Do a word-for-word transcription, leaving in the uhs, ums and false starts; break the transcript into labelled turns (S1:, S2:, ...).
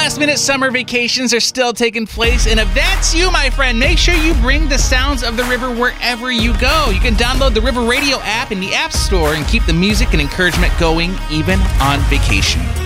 S1: last-minute summer vacations are still taking place, and if that's you, my friend, make sure you bring the sounds of the river wherever you go. You can download the River Radio app in the App Store and keep the music and encouragement going even on vacation.